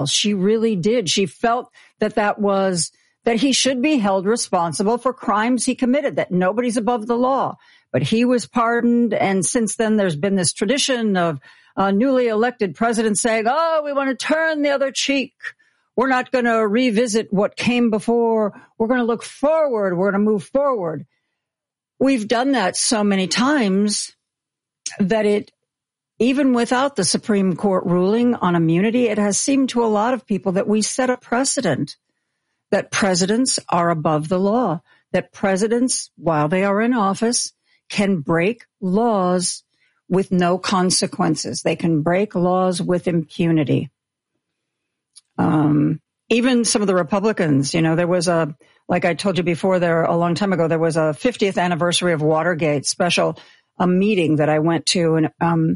She really did. She felt that he should be held responsible for crimes he committed, that nobody's above the law. But he was pardoned, and since then there's been this tradition of newly elected presidents saying, we want to turn the other cheek. We're not going to revisit what came before. We're going to look forward. We're going to move forward. We've done that so many times that even without the Supreme Court ruling on immunity, it has seemed to a lot of people that we set a precedent that presidents are above the law, that presidents, while they are in office, can break laws with no consequences. They can break laws with impunity. Even some of the Republicans, there was like I told you before a long time ago, there was a 50th anniversary of Watergate special, a meeting that I went to, and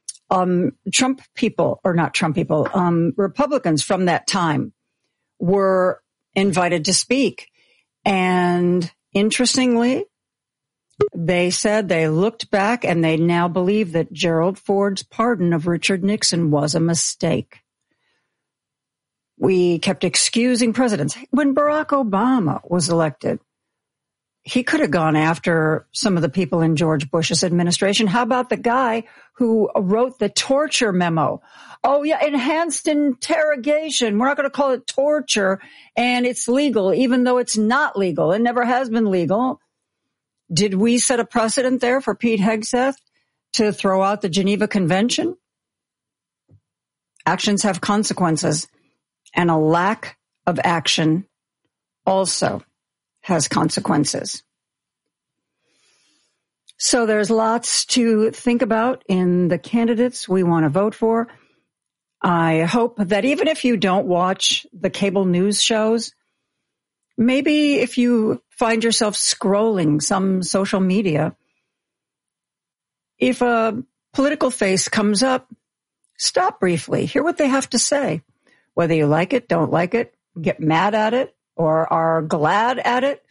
Republicans from that time were invited to speak. And interestingly, they said they looked back and they now believe that Gerald Ford's pardon of Richard Nixon was a mistake. We kept excusing presidents. When Barack Obama was elected, he could have gone after some of the people in George Bush's administration. How about the guy who wrote the torture memo? Oh, yeah, enhanced interrogation. We're not going to call it torture, and it's legal, even though it's not legal. It never has been legal. Did we set a precedent there for Pete Hegseth to throw out the Geneva Convention? Actions have consequences, and a lack of action also has consequences. So there's lots to think about in the candidates we want to vote for. I hope that even if you don't watch the cable news shows, maybe if you find yourself scrolling some social media, if a political face comes up, stop briefly, hear what they have to say. Whether you like it, don't like it, get mad at it, or are glad at it,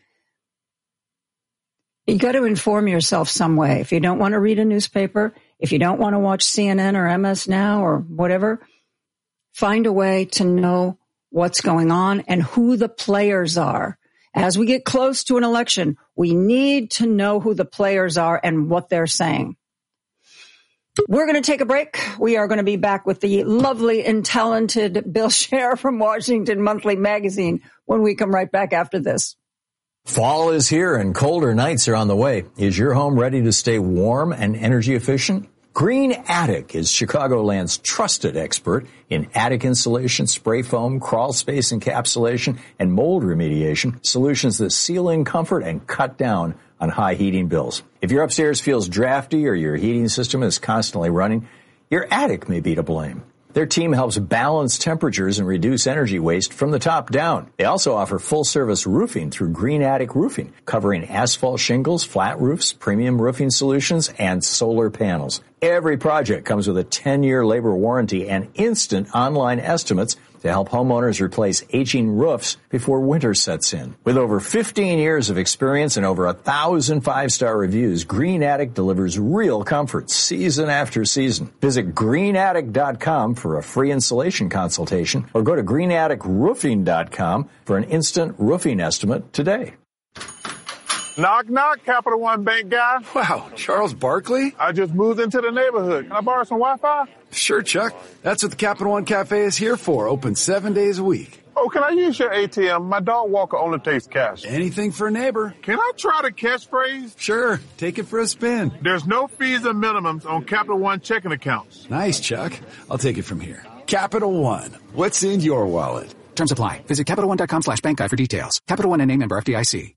you got to inform yourself some way. If you don't want to read a newspaper, if you don't want to watch CNN or MS Now or whatever, find a way to know what's going on and who the players are. As we get close to an election, we need to know who the players are and what they're saying. We're going to take a break. We are going to be back with the lovely and talented Bill Scher from Washington Monthly Magazine when we come right back after this. Fall is here and colder nights are on the way. Is your home ready to stay warm and energy efficient? Green Attic is Chicagoland's trusted expert in attic insulation, spray foam, crawl space encapsulation, and mold remediation, solutions that seal in comfort and cut down on high heating bills. If your upstairs feels drafty or your heating system is constantly running, your attic may be to blame. Their team helps balance temperatures and reduce energy waste from the top down. They also offer full-service roofing through Green Attic Roofing, covering asphalt shingles, flat roofs, premium roofing solutions, and solar panels. Every project comes with a 10-year labor warranty and instant online estimates to help homeowners replace aging roofs before winter sets in. With over 15 years of experience and over 1,000 five-star reviews, Green Attic delivers real comfort season after season. Visit greenattic.com for a free installation consultation or go to greenatticroofing.com for an instant roofing estimate today. Knock, knock, Capital One Bank guy. Wow, Charles Barkley? I just moved into the neighborhood. Can I borrow some Wi-Fi? Sure, Chuck. That's what the Capital One Cafe is here for. Open 7 days a week. Oh, can I use your ATM? My dog walker only takes cash. Anything for a neighbor. Can I try the catchphrase? Sure. Take it for a spin. There's no fees or minimums on Capital One checking accounts. Nice, Chuck. I'll take it from here. Capital One. What's in your wallet? Terms apply. Visit CapitalOne.com/bankguide for details. Capital One and name member FDIC.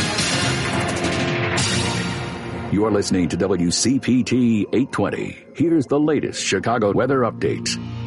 You're listening to WCPT 820. Here's the latest Chicago weather update.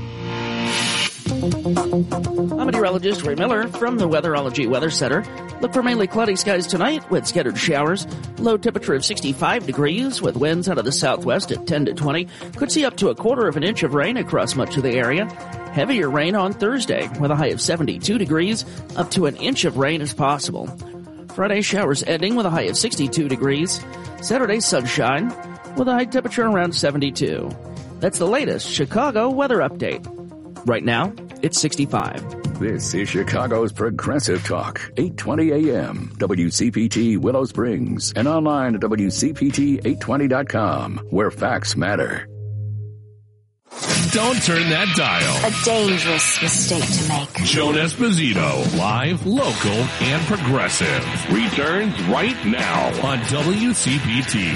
I'm meteorologist Ray Miller from the Weatherology Weather Center. Look for mainly cloudy skies tonight with scattered showers. Low temperature of 65 degrees with winds out of the southwest at 10 to 20. Could see up to a quarter of an inch of rain across much of the area. Heavier rain on Thursday with a high of 72 degrees. Up to an inch of rain is possible. Friday showers ending with a high of 62 degrees. Saturday sunshine with a high temperature around 72. That's the latest Chicago weather update. Right now, it's 65. This is Chicago's Progressive Talk, 820 AM, WCPT Willow Springs, and online at WCPT820.com, where facts matter. Don't turn that dial. A dangerous mistake to make. Joan Esposito, live, local, and progressive, returns right now on WCPT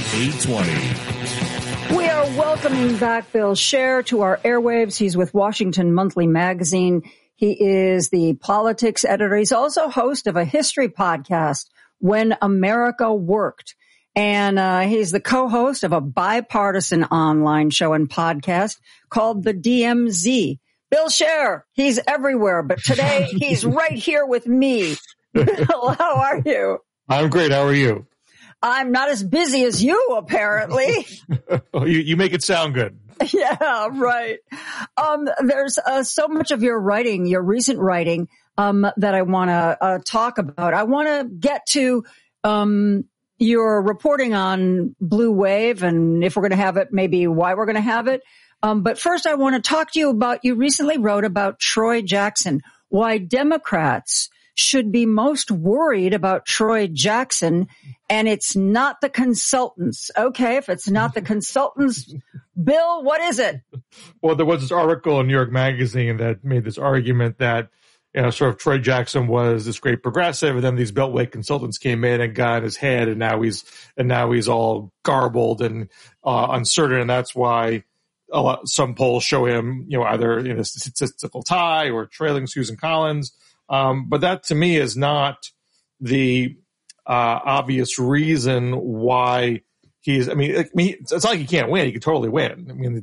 820. We are welcoming back Bill Scher to our airwaves. He's with Washington Monthly Magazine. He is the politics editor. He's also host of a history podcast, When America Worked. And he's the co-host of a bipartisan online show and podcast called The DMZ. Bill Scher, he's everywhere, but today he's right here with me. Bill, how are you? I'm great. How are you? I'm not as busy as you, apparently. You make it sound good. Yeah, right. There's so much of your writing, your recent writing, that I want to talk about. I want to get to your reporting on Blue Wave, and if we're going to have it, maybe why we're going to have it. But first, I want to talk to you about, you recently wrote about Troy Jackson, why Democrats should be most worried about Troy Jackson, and it's not the consultants. Okay, if it's not the consultants, Bill, what is it? Well, there was this article in New York Magazine that made this argument that, sort of Troy Jackson was this great progressive, and then these Beltway consultants came in and got in his head, and now he's all garbled and uncertain, and that's why some polls show him, either in a statistical tie or trailing Susan Collins. But that to me is not the obvious reason why he's. I mean, it's not like he can't win; he can totally win. I mean,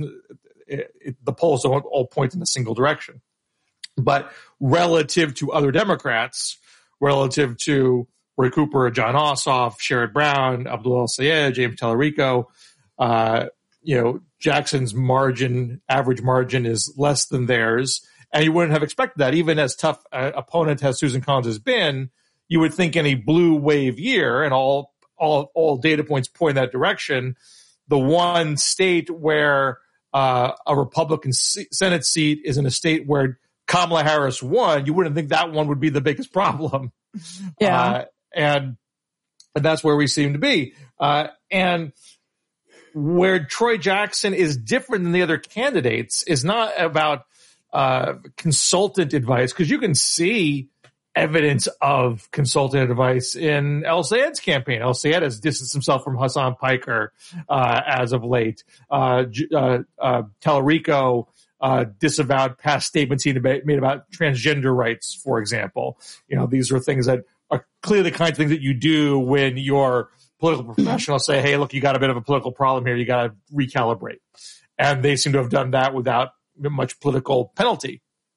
the polls don't all point in a single direction. But relative to other Democrats, relative to Roy Cooper, John Ossoff, Sherrod Brown, Abdul El-Sayed, James Tallarico, Jackson's average margin is less than theirs. And you wouldn't have expected that. Even as tough opponent as Susan Collins has been, you would think in a blue wave year, and all data points point in that direction, the one state where a Republican Senate seat is in a state where Kamala Harris won, you wouldn't think that one would be the biggest problem. Yeah. And that's where we seem to be. And where Troy Jackson is different than the other candidates is not about consultant advice, because you can see evidence of consultant advice in El-Sayed's campaign. El-Sayed has distanced himself from Hassan Piker as of late. Tallarico disavowed past statements he made about transgender rights, for example. These are things that are clearly the kinds of things that you do when your political professionals say, hey, look, you got a bit of a political problem here. You got to recalibrate. And they seem to have done that without much political penalty.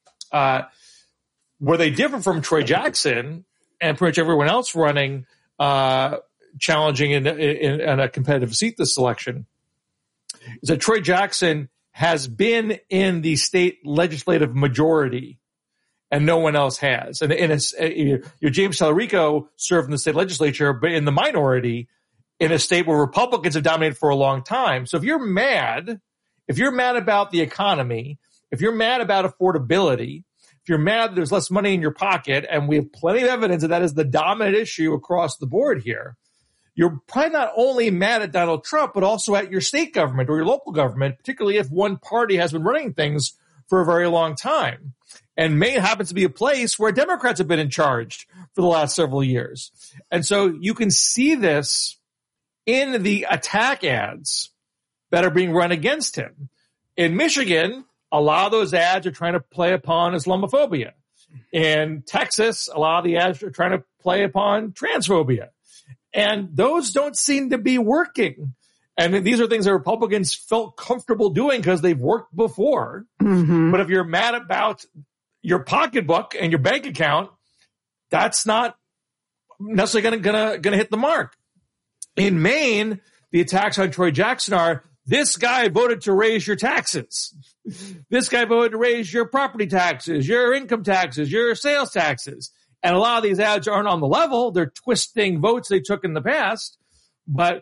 Were they different from Troy Jackson and pretty much everyone else running, challenging in a competitive seat this election, is that Troy Jackson has been in the state legislative majority and no one else has. And James Tallarico served in the state legislature, but in the minority in a state where Republicans have dominated for a long time. So if you're mad about the economy, if you're mad about affordability, if you're mad that there's less money in your pocket, and we have plenty of evidence that is the dominant issue across the board here, you're probably not only mad at Donald Trump, but also at your state government or your local government, particularly if one party has been running things for a very long time. And Maine happens to be a place where Democrats have been in charge for the last several years. And so you can see this in the attack ads that are being run against him. In Michigan, a lot of those ads are trying to play upon Islamophobia. In Texas, a lot of the ads are trying to play upon transphobia. And those don't seem to be working. And these are things that Republicans felt comfortable doing because they've worked before. Mm-hmm. But if you're mad about your pocketbook and your bank account, that's not necessarily going to hit the mark. In Maine, the attacks on Troy Jackson are, this guy voted to raise your taxes. This guy voted to raise your property taxes, your income taxes, your sales taxes. And a lot of these ads aren't on the level. They're twisting votes they took in the past. But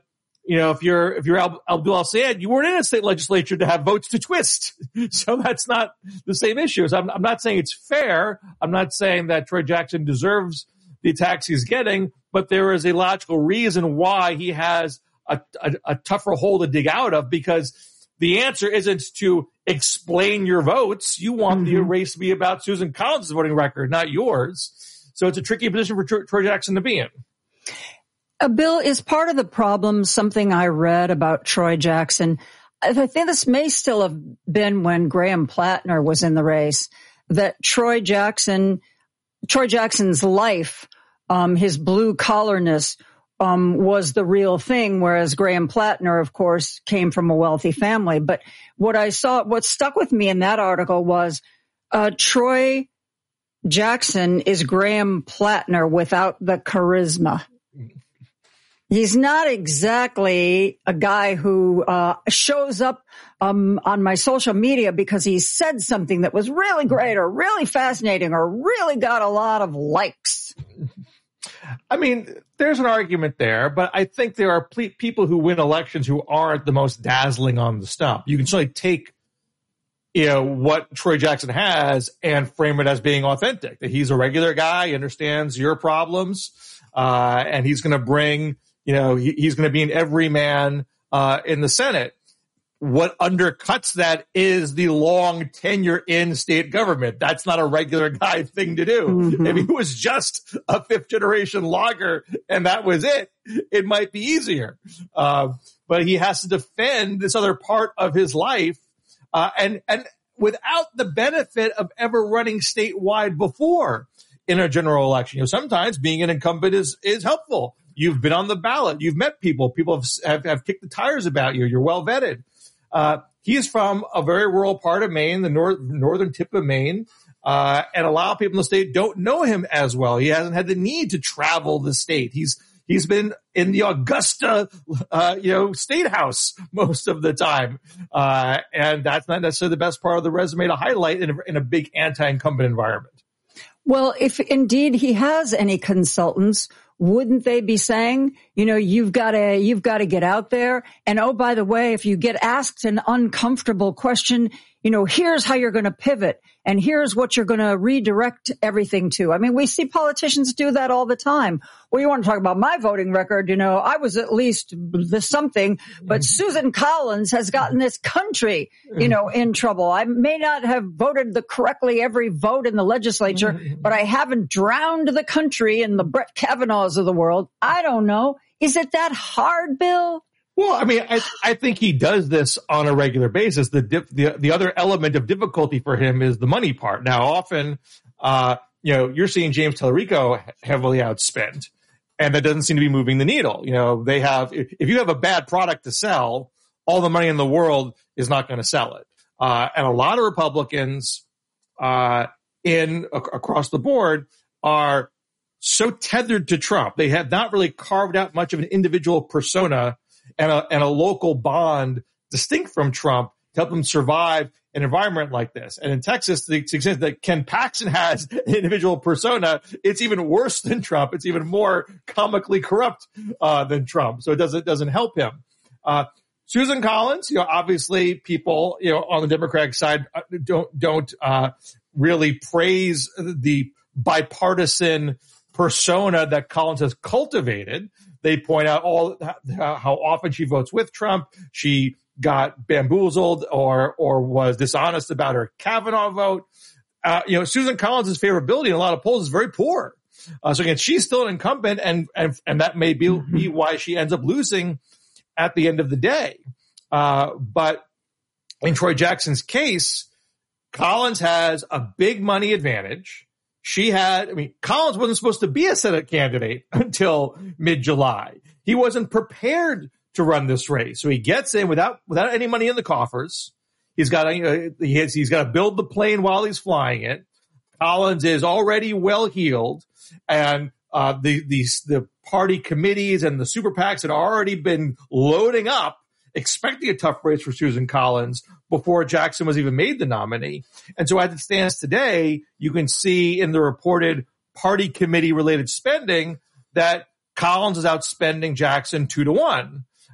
if you're Abdul al-Sayed, you weren't in a state legislature to have votes to twist. So that's not the same issue. So I'm not saying it's fair. I'm not saying that Troy Jackson deserves the attacks he's getting, but there is a logical reason why he has a tougher hole to dig out of, because the answer isn't to explain your votes. You want the race to be about Susan Collins' voting record, not yours. So it's a tricky position for Troy Jackson to be in. Bill, is part of the problem something I read about Troy Jackson? I think this may still have been when Graham Plattner was in the race, that Troy Jackson's life, his blue collarness, was the real thing, whereas Graham Plattner, of course, came from a wealthy family. But what stuck with me in that article was Troy Jackson is Graham Plattner without the charisma. He's not exactly a guy who shows up on my social media because he said something that was really great or really fascinating or really got a lot of likes. I mean, there's an argument there, but I think there are people who win elections who aren't the most dazzling on the stump. You can certainly take, what Troy Jackson has and frame it as being authentic, that he's a regular guy, he understands your problems, and he's going to bring, he's going to be an everyman in the Senate. What undercuts that is the long tenure in state government. That's not a regular guy thing to do. If he was just a fifth generation logger and that was it, it might be easier. But he has to defend this other part of his life, and without the benefit of ever running statewide before in a general election. Sometimes being an incumbent is helpful. You've been on the ballot. You've met people. People have kicked the tires about you. You're well vetted. He is from a very rural part of Maine, the northern tip of Maine, and a lot of people in the state don't know him as well. He hasn't had the need to travel the state. He's been in the Augusta, state house most of the time, and that's not necessarily the best part of the resume to highlight in a big anti-incumbent environment. Well, if indeed he has any consultants, wouldn't they be saying, you've got to get out there. And oh, by the way, if you get asked an uncomfortable question, here's how you're going to pivot and here's what you're going to redirect everything to. I mean, we see politicians do that all the time. Well, you want to talk about my voting record? I was at least the something, but Susan Collins has gotten this country, in trouble. I may not have voted correctly every vote in the legislature, but I haven't drowned the country in the Brett Kavanaughs of the world. I don't know. Is it that hard, Bill? Well, I mean, I think he does this on a regular basis. The other element of difficulty for him is the money part. Now, often, you're seeing James Tallarico heavily outspent, and that doesn't seem to be moving the needle. If you have a bad product to sell, all the money in the world is not going to sell it. And a lot of Republicans, across the board are so tethered to Trump. They have not really carved out much of an individual persona and a local bond distinct from Trump to help them survive an environment like this. And in Texas, to the extent that Ken Paxton has an individual persona, it's even worse than Trump. It's even more comically corrupt than Trump. So it doesn't help him. Susan Collins, obviously people, on the Democratic side don't really praise the bipartisan persona that Collins has cultivated. They point out how often she votes with Trump. She got bamboozled or was dishonest about her Kavanaugh vote. Susan Collins' favorability in a lot of polls is very poor. So again, she's still an incumbent, and that may be why she ends up losing at the end of the day. But in Troy Jackson's case, Collins has a big money advantage. Collins wasn't supposed to be a Senate candidate until mid-July. He wasn't prepared to run this race. So he gets in without any money in the coffers. He's got to build the plane while he's flying it. Collins is already well heeled, and the party committees and the super PACs had already been loading up, expecting a tough race for Susan Collins before Jackson was even made the nominee. And so as it stands today, you can see in the reported party committee related spending that Collins is outspending Jackson 2-1.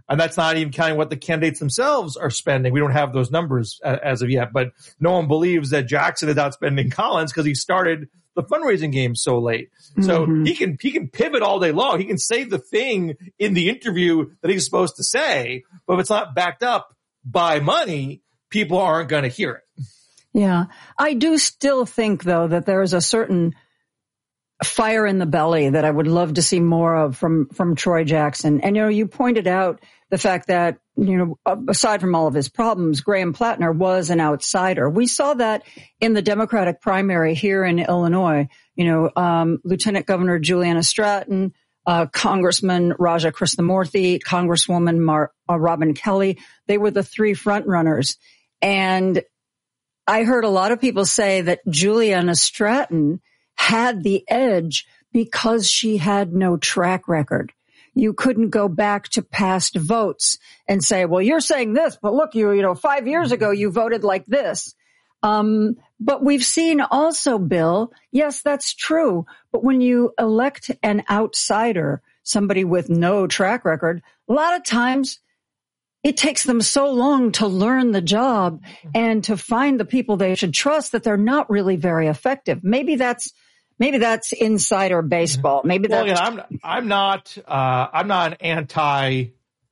And that's not even counting what the candidates themselves are spending. We don't have those numbers as of yet, but no one believes that Jackson is outspending Collins because he started the fundraising game so late. So he can pivot all day long. He can say the thing in the interview that he's supposed to say, but if it's not backed up by money, people aren't going to hear it. Yeah. I do still think, though, that there is a certain fire in the belly that I would love to see more of from Troy Jackson. And, you pointed out the fact that, aside from all of his problems, Graham Plattner was an outsider. We saw that in the Democratic primary here in Illinois. Lieutenant Governor Juliana Stratton, Congressman Raja Krishnamurthy, Congresswoman Robin Kelly. They were the three frontrunners. And I heard a lot of people say that Juliana Stratton had the edge because she had no track record. You couldn't go back to past votes and say, well, you're saying this, but look, 5 years ago, you voted like this. But we've seen also, Bill, yes, that's true. But when you elect an outsider, somebody with no track record, a lot of times it takes them so long to learn the job and to find the people they should trust that they're not really very effective. Maybe that's insider baseball. Maybe that's. Well, I'm not an anti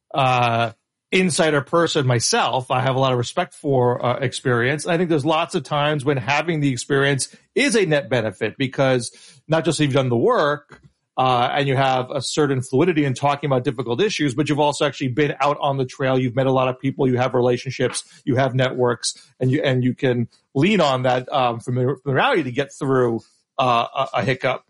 insider person myself. I have a lot of respect for experience. I think there's lots of times when having the experience is a net benefit because not just have you done the work and you have a certain fluidity in talking about difficult issues, but you've also actually been out on the trail. You've met a lot of people. You have relationships. You have networks, and you can lean on that familiarity to get through a hiccup.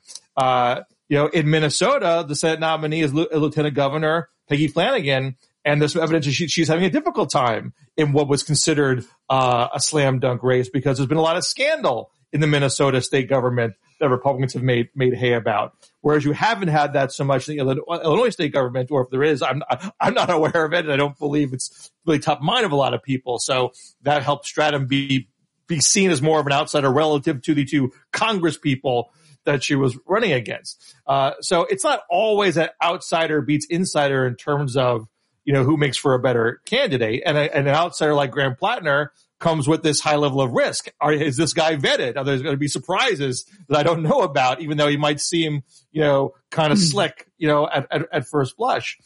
In Minnesota, the Senate nominee is Lieutenant Governor Peggy Flanagan, and there's some evidence that she's having a difficult time in what was considered a slam dunk race because there's been a lot of scandal in the Minnesota state government that Republicans have made hay about. Whereas you haven't had that so much in the Illinois state government, or if there is, I'm not aware of it, and I don't believe it's really top of mind of a lot of people. So that helps Stratton be seen as more of an outsider relative to the two Congress people that she was running against. So it's not always that outsider beats insider in terms of, who makes for a better candidate. And an outsider like Graham Plattner comes with this high level of risk. Is this guy vetted? Are there going to be surprises that I don't know about, even though he might seem, kind of slick, at first blush.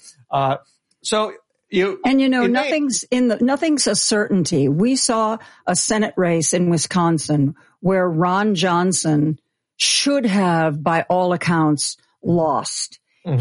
Nothing's a certainty. We saw a Senate race in Wisconsin where Ron Johnson should have, by all accounts, lost. Mm-hmm.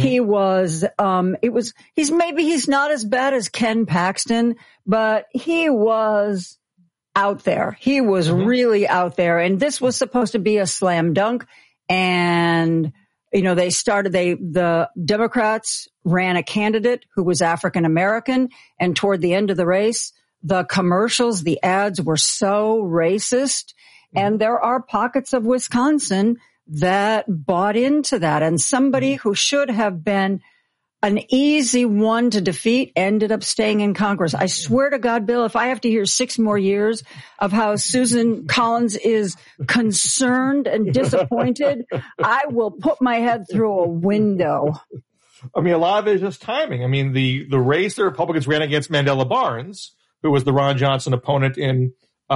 He's not as bad as Ken Paxton, but he was out there. He was really out there. And this was supposed to be a slam dunk. And, the Democrats ran a candidate who was African American. And toward the end of the race, the commercials, the ads were so racist. And there are pockets of Wisconsin that bought into that. And somebody who should have been an easy one to defeat ended up staying in Congress. I swear to God, Bill, if I have to hear 6 more years of how Susan Collins is concerned and disappointed, I will put my head through a window. A lot of it is just timing. The race the Republicans ran against Mandela Barnes, who was the Ron Johnson opponent in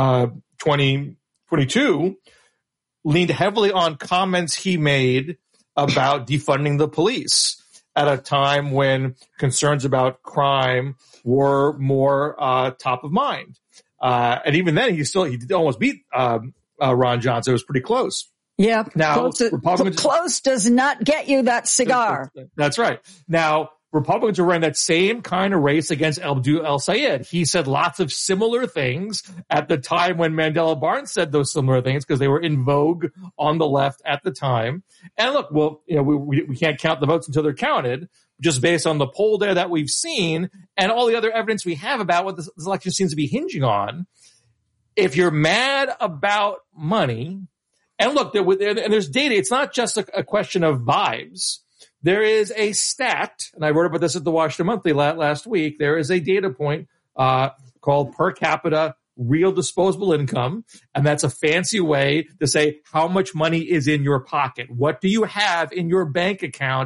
2022, leaned heavily on comments he made about defunding the police at a time when concerns about crime were more top of mind. And even then, he almost beat Ron Johnson. It was pretty close. Yeah. Now, close does not get you that cigar. That's right. Now, Republicans are running that same kind of race against Abdul El-Sayed. He said lots of similar things at the time when Mandela Barnes said those similar things because they were in vogue on the left at the time. And look, we can't count the votes until they're counted, just based on the poll data that we've seen and all the other evidence we have about what this election seems to be hinging on. If you're mad about money, and look, there's data. It's not just a question of vibes. There is a stat, and I wrote about this at the Washington Monthly last week. There is a data point called per capita real disposable income, and that's a fancy way to say how much money is in your pocket. What do you have in your bank account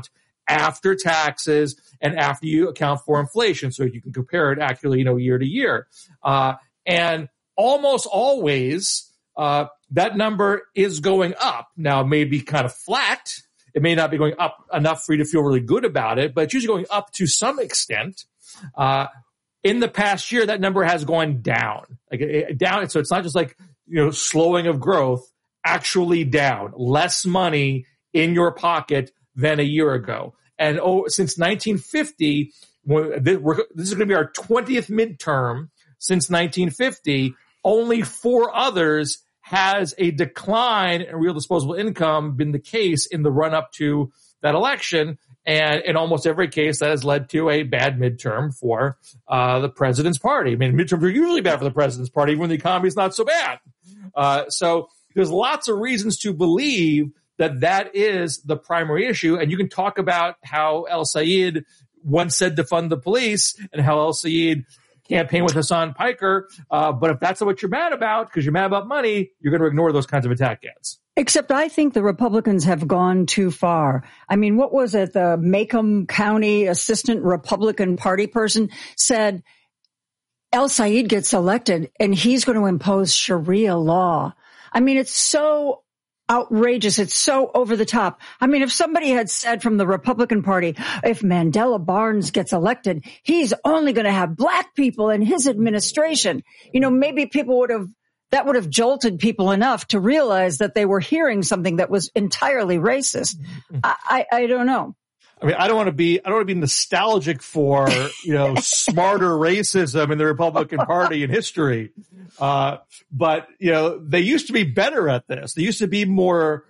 after taxes and after you account for inflation, so you can compare it accurately, year to year. And almost always, that number is going up. Now, it may be kind of flat. It may not be going up enough for you to feel really good about it, but it's usually going up to some extent. In the past year, that number has gone down, down. So it's not just like, slowing of growth, actually down, less money in your pocket than a year ago. And since 1950, this is going to be our 20th midterm since 1950, only 4 others has a decline in real disposable income been the case in the run up to that election. And in almost every case, that has led to a bad midterm for the president's party. I mean, midterms are usually bad for the president's party, even when the economy is not so bad. So there's lots of reasons to believe that is the primary issue. And you can talk about how El-Sayed once said to fund the police and how El-Sayed campaigned with Hassan Piker. But if that's what you're mad about, because you're mad about money, you're going to ignore those kinds of attack ads. Except I think the Republicans have gone too far. I mean, what was it? The Macomb County assistant Republican Party person said El-Sayed gets elected and he's going to impose Sharia law. I mean, it's so outrageous. It's so over the top. I mean, if somebody had said from the Republican Party, if Mandela Barnes gets elected, he's only going to have black people in his administration, maybe that would have jolted people enough to realize that they were hearing something that was entirely racist. I don't know. I mean, I don't want to be nostalgic for, smarter racism in the Republican Party in history. But, they used to be better at this. They used to be more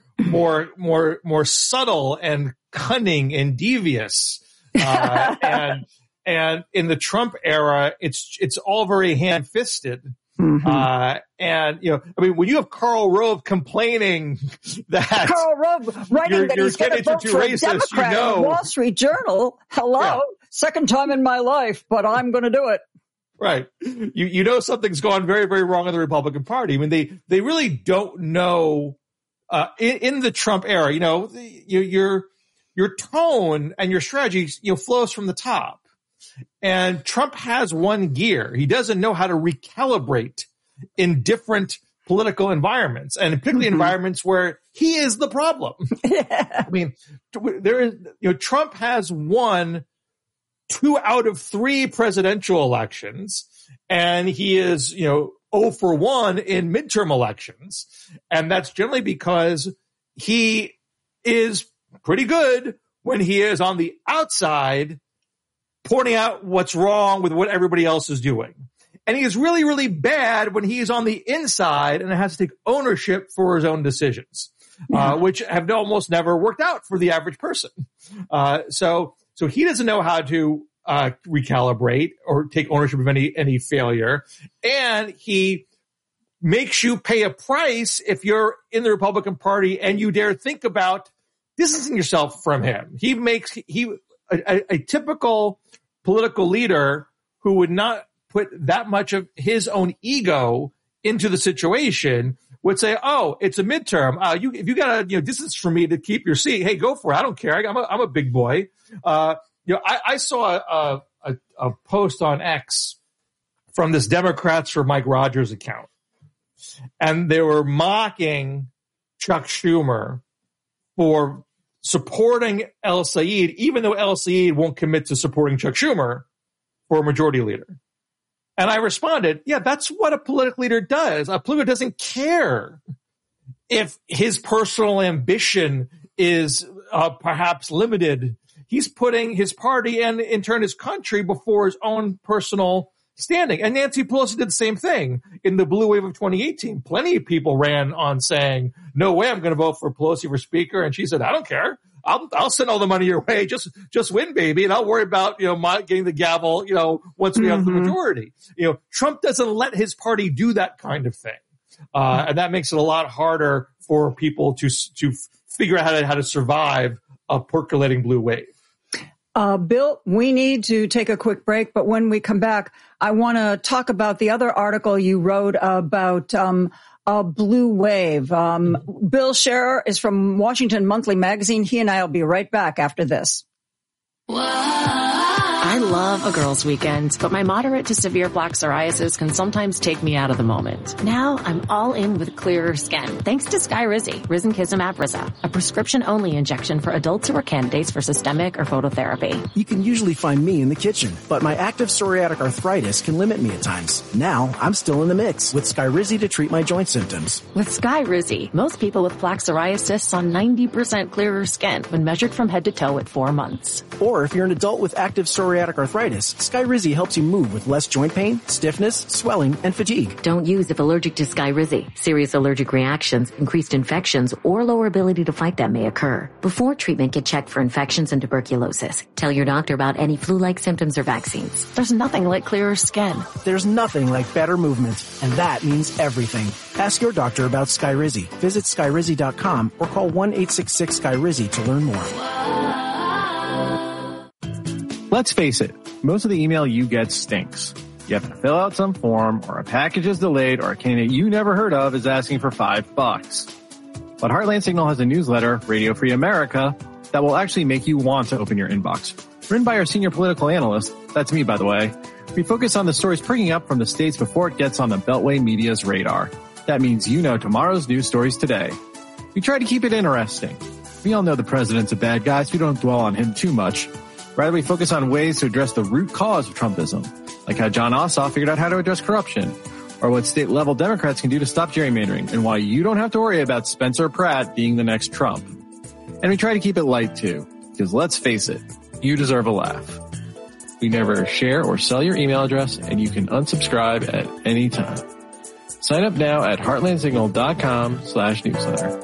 subtle and cunning and devious. And in the Trump era, it's all very hand-fisted. Mm-hmm. When you have Karl Rove complaining that Karl Rove writing that he's going to vote for a Democrat in Wall Street Journal. Hello, yeah. Second time in my life, but I'm going to do it. Right. Something's gone very, very wrong in the Republican Party. I mean, they really don't know, in the Trump era, your tone and your strategy, flows from the top. And Trump has one gear. He doesn't know how to recalibrate in different political environments, and particularly environments where he is the problem. I mean, Trump has won 2 out of 3 presidential elections, and he is, 0 for 1 in midterm elections. And that's generally because he is pretty good when he is on the outside pointing out what's wrong with what everybody else is doing. And he is really, really bad when he is on the inside and has to take ownership for his own decisions, which have almost never worked out for the average person. So he doesn't know how to recalibrate or take ownership of any failure. And he makes you pay a price if you're in the Republican Party and you dare think about distancing yourself from him. He makes a typical political leader who would not put that much of his own ego into the situation would say, "Oh, it's a midterm. If you got to distance from me to keep your seat, hey, go for it. I don't care. I'm a big boy." I saw a post on X from this Democrats for Mike Rogers account, and they were mocking Chuck Schumer for supporting El-Sayed, even though El-Sayed won't commit to supporting Chuck Schumer for a majority leader. And I responded, yeah, that's what a political leader does. A political leader doesn't care if his personal ambition is perhaps limited. He's putting his party and, in turn, his country before his own personal standing. And Nancy Pelosi did the same thing in the blue wave of 2018. Plenty of people ran on saying, no way I'm going to vote for Pelosi for speaker. And she said, I don't care. I'll send all the money your way. Just win, baby. And I'll worry about, getting the gavel, once we have the majority. Trump doesn't let his party do that kind of thing. And that makes it a lot harder for people to figure out how to survive a percolating blue wave. Bill, we need to take a quick break, but when we come back, I want to talk about the other article you wrote about a blue wave. Bill Scherer is from Washington Monthly Magazine. He and I will be right back after this. I love a girls' weekend, but my moderate to severe plaque psoriasis can sometimes take me out of the moment. Now I'm all in with clearer skin, thanks to Skyrizi, Risankizumab Riza, a prescription-only injection for adults who are candidates for systemic or phototherapy. You can usually find me in the kitchen, but my active psoriatic arthritis can limit me at times. Now I'm still in the mix with Skyrizi to treat my joint symptoms. With Skyrizi, most people with plaque psoriasis saw 90% clearer skin when measured from head to toe at 4 months. Or if you're an adult with active psoriatic arthritis, Skyrizi helps you move with less joint pain, stiffness, swelling, and fatigue. Don't use if allergic to Skyrizi. Serious allergic reactions, increased infections, or lower ability to fight them may occur. Before treatment, get checked for infections and tuberculosis. Tell your doctor about any flu-like symptoms or vaccines. There's nothing like clearer skin. There's nothing like better movement, and that means everything. Ask your doctor about Skyrizi. Visit Skyrizi.com or call 1-866-SKYRIZI to learn more. Let's face it, most of the email you get stinks. You have to fill out some form, or a package is delayed, or a candidate you never heard of is asking for $5. But Heartland Signal has a newsletter, Radio Free America, that will actually make you want to open your inbox. Written by our senior political analyst, that's me by the way, we focus on the stories springing up from the states before it gets on the Beltway media's radar. That means you know tomorrow's news stories today. We try to keep it interesting. We all know the president's a bad guy, so we don't dwell on him too much. Rather, we focus on ways to address the root cause of Trumpism, like how John Ossoff figured out how to address corruption, or what state-level Democrats can do to stop gerrymandering, and why you don't have to worry about Spencer Pratt being the next Trump. And we try to keep it light, too, because let's face it, you deserve a laugh. We never share or sell your email address, and you can unsubscribe at any time. Sign up now at heartlandsignal.com/newsletter.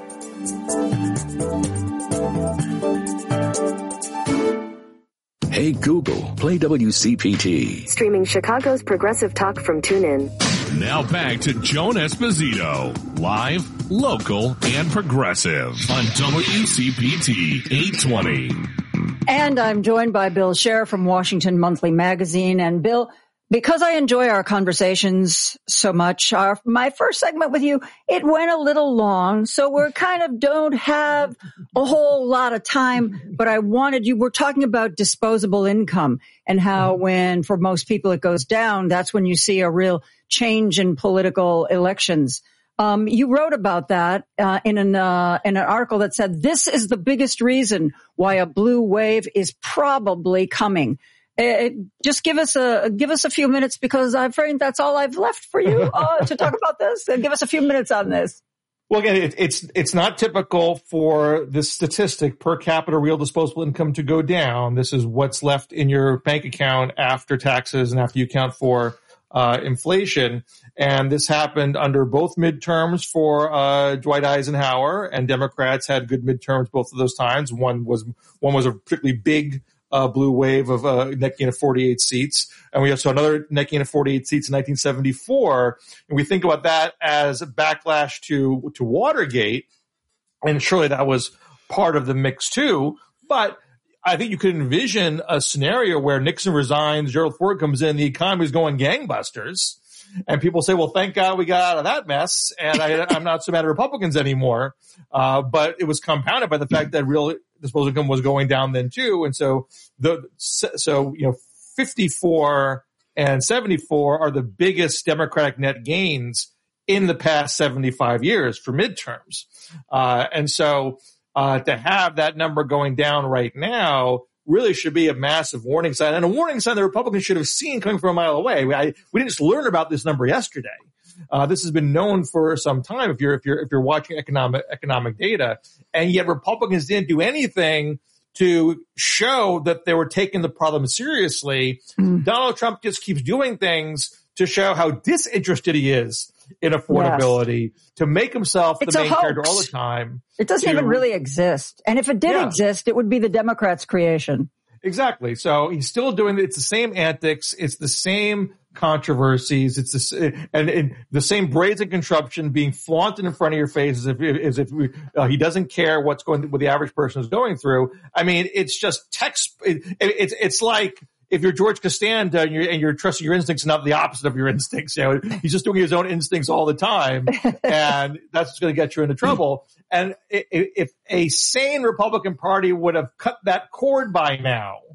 Hey Google, play WCPT. Streaming Chicago's progressive talk from TuneIn. Now back to Joan Esposito, live, local, and progressive on WCPT 820. And I'm joined by Bill Scher from Washington Monthly Magazine. And Bill, because I enjoy our conversations so much, my first segment with you, it went a little long, so we're kind of don't have a whole lot of time, but we're talking about disposable income and how when for most people it goes down, that's when you see a real change in political elections. You wrote about that in an article that said this is the biggest reason why a blue wave is probably coming. Just give us a few minutes, because I'm afraid that's all I've left for you to talk about this. Give us a few minutes on this. Well, again, it's not typical for this statistic, per capita real disposable income, to go down. This is what's left in your bank account after taxes and after you account for inflation. And this happened under both midterms for Dwight Eisenhower, and Democrats had good midterms both of those times. One was a particularly big blue wave of net gain of 48 seats. And we saw another net gain of 48 seats in 1974. And we think about that as a backlash to Watergate. And surely that was part of the mix too. But I think you could envision a scenario where Nixon resigns, Gerald Ford comes in, the economy's going gangbusters. And people say, well, thank God we got out of that mess. And I'm not so mad at Republicans anymore. But it was compounded by the fact that real disposable income was going down then too. And so 54 and 74 are the biggest Democratic net gains in the past 75 years for midterms. And so to have that number going down right now really should be a massive warning sign, and a warning sign the Republicans should have seen coming from a mile away. We didn't just learn about this number yesterday. This has been known for some time if you're watching economic data, and yet Republicans didn't do anything to show that they were taking the problem seriously. Donald Trump just keeps doing things to show how disinterested he is in affordability, to make himself the main character all the time. It doesn't even really exist. And if it did exist, it would be the Democrats' creation. Exactly. So he's still doing it. It's the same antics. It's the same controversies. It's the same brazen construction being flaunted in front of your face as if he doesn't care what the average person is going through. I mean, it's just it's like if you're George Costanza and you're trusting your instincts, not the opposite of your instincts. He's just doing his own instincts all the time, and that's what's going to get you into trouble. And if a sane Republican Party would have cut that cord by now,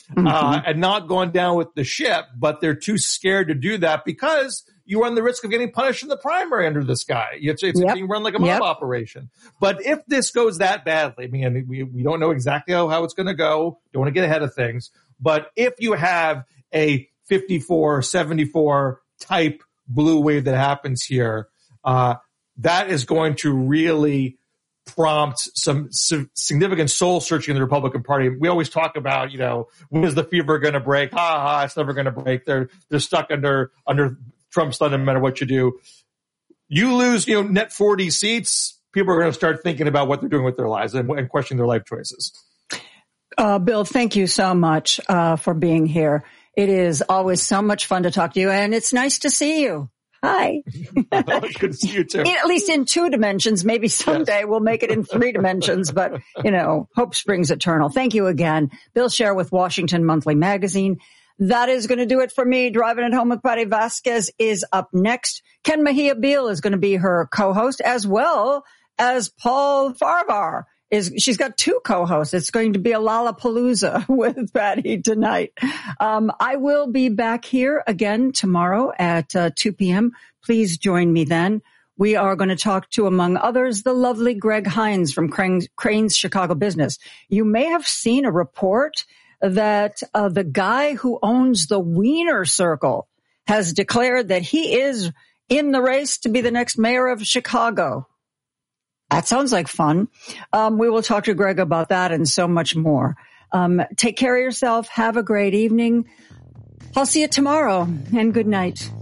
and not gone down with the ship, but they're too scared to do that because you run the risk of getting punished in the primary under this guy. It's being run like a mob operation. But if this goes that badly, I mean, we don't know exactly how it's going to go. Don't want to get ahead of things. But if you have a 54, 74 type blue wave that happens here, that is going to really prompt some significant soul searching in the Republican Party. We always talk about, when is the fever going to break? It's never going to break. They're stuck under Trump's thumb no matter what you do. You lose, net 40 seats, people are going to start thinking about what they're doing with their lives and questioning their life choices. Bill, thank you so much for being here. It is always so much fun to talk to you, and it's nice to see you. Hi. Good to see you too. At least in 2 dimensions. Maybe someday we'll make it in 3 dimensions, but, hope springs eternal. Thank you again. Bill Scher with Washington Monthly Magazine. That is going to do it for me. Driving It Home with Patty Vasquez is up next. Ken Mejia Beal is going to be her co-host, as well as Paul Farvar. She's got 2 co-hosts. It's going to be a Lollapalooza with Patty tonight. I will be back here again tomorrow at 2 p.m. Please join me then. We are going to talk to, among others, the lovely Greg Hines from Crane's Chicago Business. You may have seen a report that the guy who owns the Wiener Circle has declared that he is in the race to be the next mayor of Chicago. That sounds like fun. We will talk to Greg about that and so much more. Take care of yourself. Have a great evening. I'll see you tomorrow, and good night.